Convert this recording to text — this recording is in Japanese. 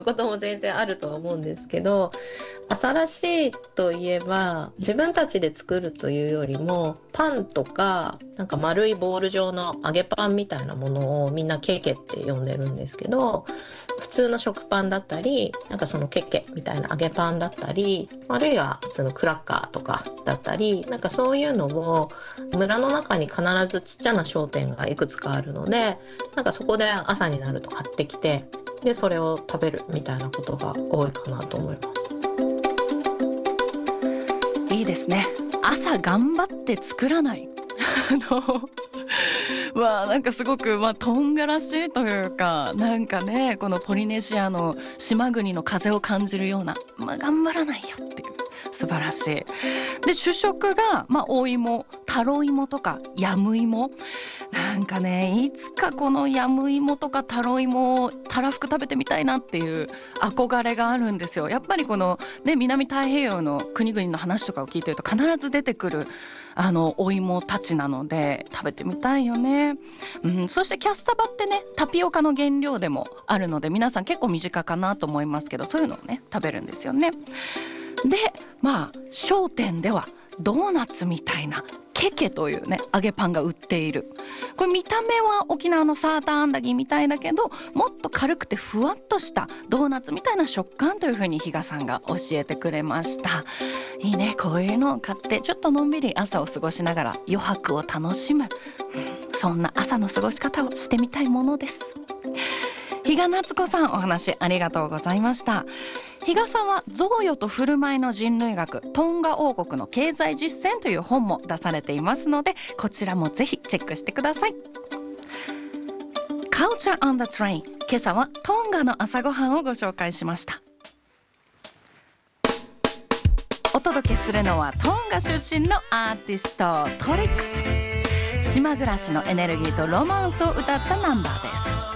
ことも全然あるとは思うんですけど、朝らしいといえば自分たちで作るというよりもパンとかなんか丸いボール状の揚げパンみたいなものをみんなケケって呼んでるんですけど、普通の食パンだったりなんかそのケケみたいな揚げパンだったり、あるいは普通のクラッカーとかだったり、なんかそういうのを村の中に必ずちっちゃな商店がいくつかあるので、なんかそこで朝になると買ってきて、でそれを食べるみたいなことが多いかなと思います。 いいですね。朝頑張って作らないなんかすごく、トンガらしいというか、なんかね、このポリネシアの島国の風を感じるような、頑張らないよっていう、素晴らしい。で、主食が、お芋、タロイモとかヤムイモ。なんかね、いつかこのヤムイモとかタロイモをたらふく食べてみたいなっていう憧れがあるんですよ。やっぱりこの、ね、南太平洋の国々の話とかを聞いてると必ず出てくるお芋たちなので食べてみたいよね、そしてキャッサバってね、タピオカの原料でもあるので皆さん結構身近かなと思いますけど、そういうのをね食べるんですよね。で商店ではドーナツみたいなケケというね揚げパンが売っている。これ見た目は沖縄のサーターアンダギーみたいだけど、もっと軽くてふわっとしたドーナツみたいな食感というふうに比嘉さんが教えてくれました。いいね、こういうのを買ってちょっとのんびり朝を過ごしながら余白を楽しむ、そんな朝の過ごし方をしてみたいものです。比嘉夏子さん、お話ありがとうございました。比嘉さんは贈与と振る舞いの人類学、トンガ王国の経済実践という本も出されていますので、こちらもぜひチェックしてください。 Culture on the Train、 今朝はトンガの朝ごはんをご紹介しました。お届けするのはトンガ出身のアーティストトリックス。島暮らしのエネルギーとロマンスを歌ったナンバーです。